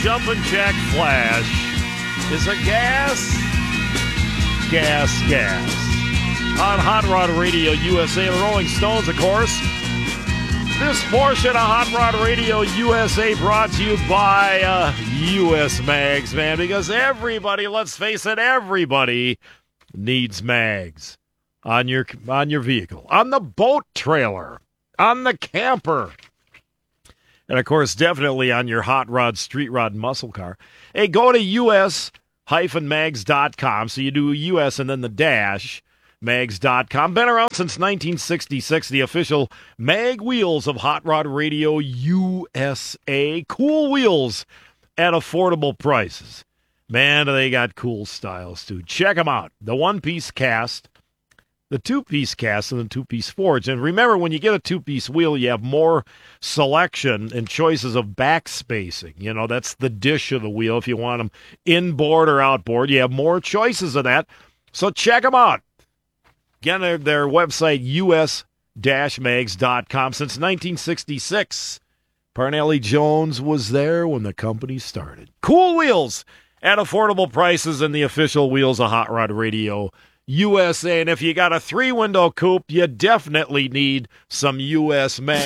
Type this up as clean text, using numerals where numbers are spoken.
Jumpin' Jack Flash is a gas. On Hot Rod Radio USA, the Rolling Stones, of course. This portion of Hot Rod Radio USA brought to you by US Mags, man, because everybody, let's face it, everybody needs mags on your vehicle, on the boat trailer, on the camper, and, of course, definitely on your hot rod, street rod, muscle car. Hey, go to us-mags.com. So you do US and then the dash, mags.com. Been around since 1966, the official mag wheels of Hot Rod Radio USA. Cool wheels at affordable prices. Man, they got cool styles, too. Check them out. The one-piece cast, the two-piece cast, and the two-piece forge. And remember, when you get a two-piece wheel, you have more selection and choices of back spacing. You know, that's the dish of the wheel. If you want them inboard or outboard, you have more choices of that. So check them out. Again, their website, us-mags.com. Since 1966, Parnelli Jones was there when the company started. Cool wheels at affordable prices and the official wheels of Hot Rod Radio USA. And if you got a 3-window coupe, you definitely need some US Mags.